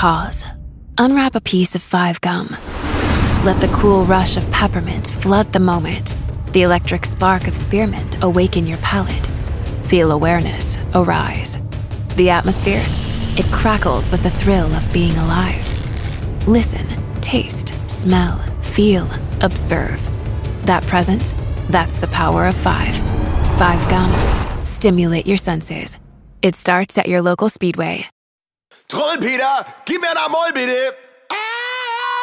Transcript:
Pause. Unwrap a piece of 5 gum. Let the cool rush of peppermint flood the moment. The electric spark of spearmint awaken your palate. Feel awareness arise. The atmosphere, it crackles with the thrill of being alive. Listen, taste, smell, feel, observe. That presence, that's the power of 5. 5 gum. Stimulate your senses. It starts at your local Speedway. Trollpeter, gib mir ein Amol bitte!